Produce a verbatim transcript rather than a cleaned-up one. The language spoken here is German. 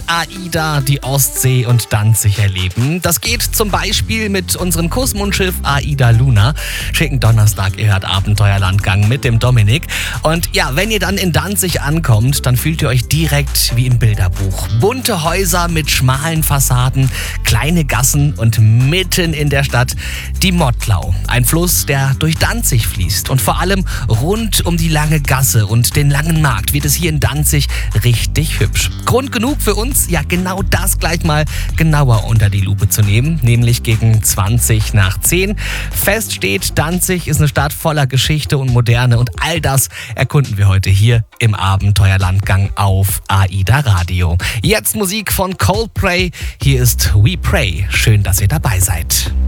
AIDA, die Ostsee und Danzig erleben. Das geht zum Beispiel mit unserem Kussmundschiff AIDA Luna. Schicken Donnerstag, ihr hört Abenteuerlandgang mit dem Dominik. Und ja, wenn ihr dann in Danzig ankommt, dann fühlt ihr euch direkt wie im Bilderbuch. Bunte Häuser mit schmalen Fassaden, kleine Gassen und mitten in der Stadt die Mottlau. Ein Fluss, der durch Danzig fließt. Und vor allem rund um die lange Gasse und den langen Markt wird es hier in Danzig richtig hübsch. Grund genug für uns, ja genau das gleich mal genauer unter die Lupe zu nehmen, nämlich gegen zwanzig nach zehn. Fest steht, Danzig ist eine Stadt voller Geschichte und Moderne und all das erkunden wir heute hier im Abenteuerlandgang auf AIDA Radio. Jetzt Musik von Coldplay, hier ist We Pray. Schön, dass ihr dabei seid.